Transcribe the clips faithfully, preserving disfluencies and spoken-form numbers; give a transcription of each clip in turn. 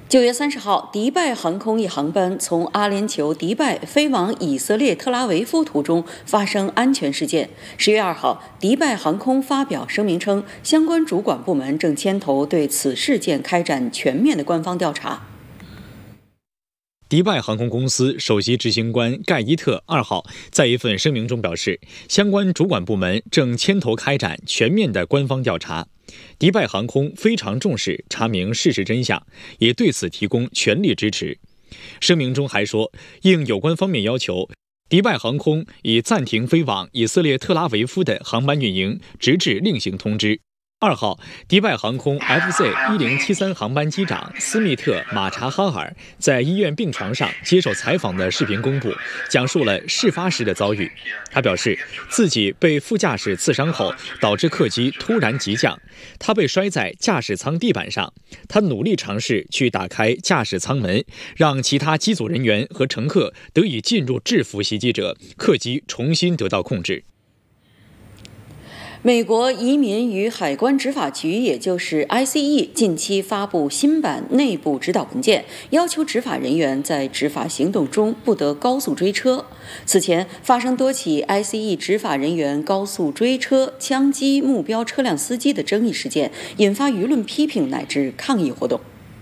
九月三十号，迪拜航空一航班从阿联酋迪拜飞往以色列特拉维夫途中发生安全事件。十月二号，迪拜航空发表声明称，相关主管部门正牵头对此事件开展全面的官方调查。 迪拜航空公司首席执行官盖伊特二号在一份声明中表示，相关主管部门正牵头开展全面的官方调查。迪拜航空非常重视查明事实真相，也对此提供全力支持。声明中还说，应有关方面要求，迪拜航空已暂停飞往以色列特拉维夫的航班运营，直至另行通知。二号，迪拜航空 F Z 一零七三航班机长斯密特·马查哈尔在医院病床上接受采访的视频公布，讲述了事发时的遭遇。他表示，自己被副驾驶刺伤后，导致客机突然急降，他被摔在驾驶舱地板上。他努力尝试去打开驾驶舱门，让其他机组人员和乘客得以进入制服袭击者，客机重新得到控制。 美国移民与海关执法局，也就是 I C E， 近期发布新版内部指导文件，要求执法人员在执法行动中不得高速追车。此前发生多起 I C E 执法人员高速追车、枪击目标车辆司机的争议事件，引发舆论批评乃至抗议活动。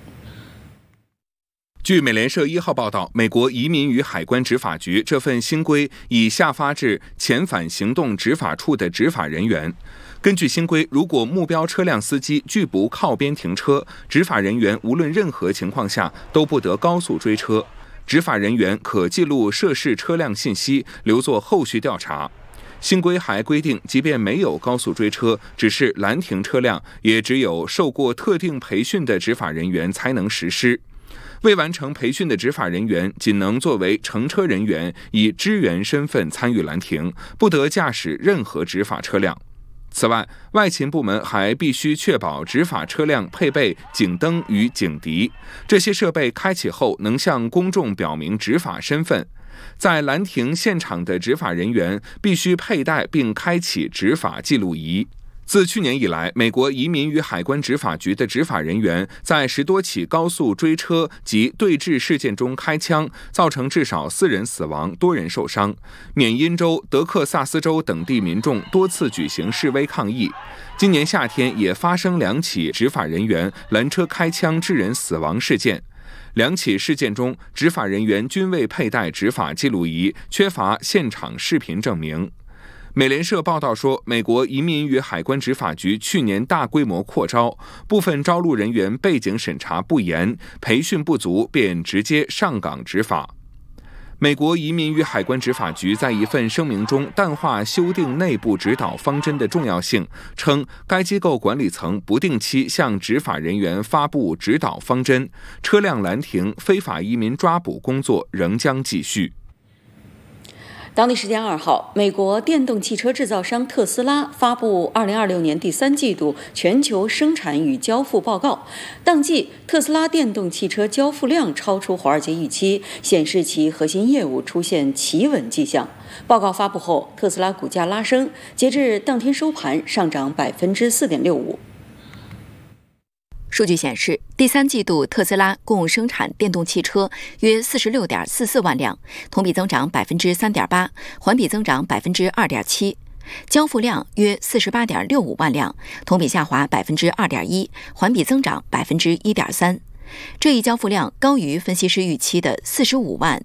据美联社一号报道，美国移民与海关执法局这份新规已下发至遣返行动执法处的执法人员。根据新规，如果目标车辆司机拒不靠边停车，执法人员无论任何情况下都不得高速追车。执法人员可记录涉事车辆信息，留作后续调查。新规还规定，即便没有高速追车，只是拦停车辆，也只有受过特定培训的执法人员才能实施。未完成培训的执法人员仅能作为乘车人员以支援身份参与拦停，不得驾驶任何执法车辆。此外，外勤部门还必须确保执法车辆配备警灯与警笛，这些设备开启后能向公众表明执法身份。在拦停现场的执法人员必须佩戴并开启执法记录仪。自去年以来，美国移民与海关执法局的执法人员在十多起高速追车及对峙事件中开枪，造成至少四人死亡，多人受伤。缅因州、德克萨斯州等地民众多次举行示威抗议。今年夏天也发生两起执法人员拦车开枪致人死亡事件。两起事件中，执法人员均未佩戴执法记录仪，缺乏现场视频证明。美联社报道说，美国移民与海关执法局去年大规模扩招，部分招录人员背景审查不严，培训不足，便直接上岗执法。美国移民与海关执法局在一份声明中淡化修订内部指导方针的重要性，称该机构管理层不定期向执法人员发布指导方针，车辆拦停、非法移民抓捕工作仍将继续。 当地时间二号，美国电动汽车制造商特斯拉发布二零二六年第三季度全球生产与交付报告。当季，特斯拉电动汽车交付量超出华尔街预期，显示其核心业务出现企稳迹象。报告发布后，特斯拉股价拉升，截至当天收盘上涨百分之四点六五。 数据显示，第三季度特斯拉共生产电动汽车约四十六点四四万辆，同比增长百分之三点八，环比增长百分之二点七。交付量约四十八点六五万辆，同比下滑百分之二点一，环比增长百分之一点三。这一交付量高于分析师预期的四十五万